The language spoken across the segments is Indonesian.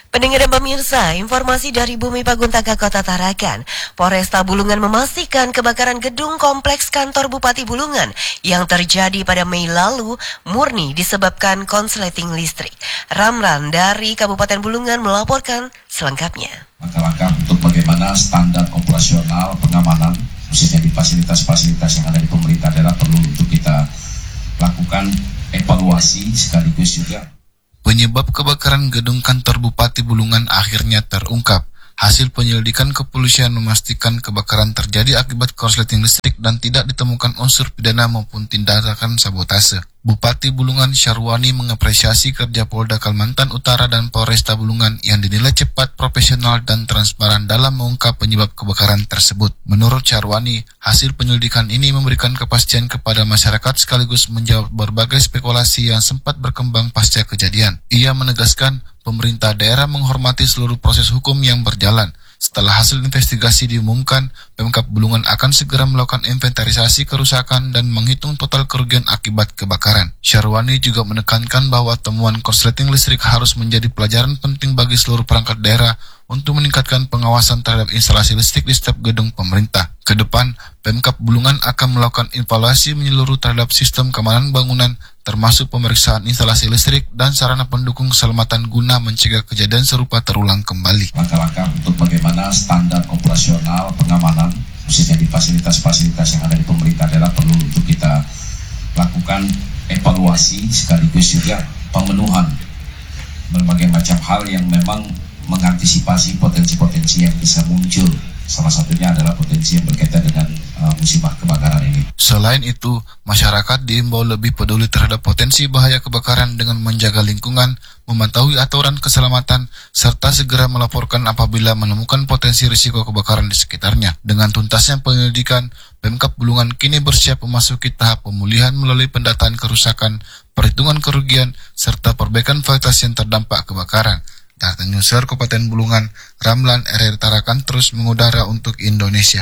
Pendengar dan pemirsa, informasi dari Bumi Paguntaka Kota Tarakan, Polresta Bulungan memastikan kebakaran gedung kompleks kantor Bupati Bulungan yang terjadi pada Mei lalu murni disebabkan konsleting listrik. Ramlan dari Kabupaten Bulungan melaporkan selengkapnya. Langkah-langkah untuk bagaimana standar operasional pengamanan, khususnya di fasilitas-fasilitas yang ada di pemerintah daerah perlu untuk kita lakukan evaluasi sekaligus juga. Penyebab kebakaran gedung kantor Bupati Bulungan akhirnya terungkap. Hasil penyelidikan kepolisian memastikan kebakaran terjadi akibat korsleting listrik dan tidak ditemukan unsur pidana maupun tindakan sabotase. Bupati Bulungan Syarwani mengapresiasi kerja Polda Kalimantan Utara dan Polresta Bulungan yang dinilai cepat, profesional, dan transparan dalam mengungkap penyebab kebakaran tersebut. Menurut Syarwani, hasil penyelidikan ini memberikan kepastian kepada masyarakat sekaligus menjawab berbagai spekulasi yang sempat berkembang pasca kejadian. Ia menegaskan pemerintah daerah menghormati seluruh proses hukum yang berjalan. Setelah hasil investigasi diumumkan, Pemkab Bulungan akan segera melakukan inventarisasi kerusakan dan menghitung total kerugian akibat kebakaran. Syarwani juga menekankan bahwa temuan korsleting listrik harus menjadi pelajaran penting bagi seluruh perangkat daerah untuk meningkatkan pengawasan terhadap instalasi listrik di setiap gedung pemerintah. Ke depan, Pemkab Bulungan akan melakukan evaluasi menyeluruh terhadap sistem keamanan bangunan, termasuk pemeriksaan instalasi listrik dan sarana pendukung keselamatan guna mencegah kejadian serupa terulang kembali. Langkah-langkah untuk bagaimana standar operasional pengamanan, khususnya di fasilitas-fasilitas yang ada di pemerintah daerah perlu untuk kita lakukan evaluasi sekaligus juga pemenuhan berbagai macam hal yang memang mengantisipasi potensi-potensi yang bisa muncul. Salah satunya adalah potensi yang berkaitan dengan musibah kebakaran ini. Selain itu, masyarakat diimbau lebih peduli terhadap potensi bahaya kebakaran dengan menjaga lingkungan, mematuhi aturan keselamatan, serta segera melaporkan apabila menemukan potensi risiko kebakaran di sekitarnya. Dengan tuntasnya penyelidikan, Pemkab Bulungan kini bersiap memasuki tahap pemulihan melalui pendataan kerusakan, perhitungan kerugian, serta perbaikan fasilitas yang terdampak kebakaran. Data Newsletter Kabupaten Bulungan, Ramlan RRI Tarakan terus mengudara untuk Indonesia.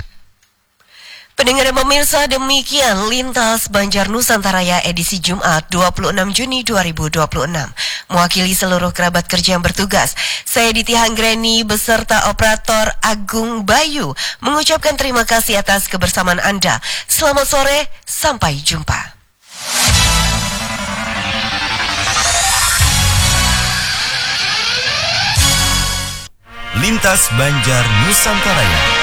Pendengar dan pemirsa, demikian Lintas Banjar Nusantara edisi Jumat 26 Juni 2026. Mewakili seluruh kerabat kerja yang bertugas, saya Diti Hanggreni beserta operator Agung Bayu mengucapkan terima kasih atas kebersamaan Anda. Selamat sore, sampai jumpa. Lintas Banjar Nusantara.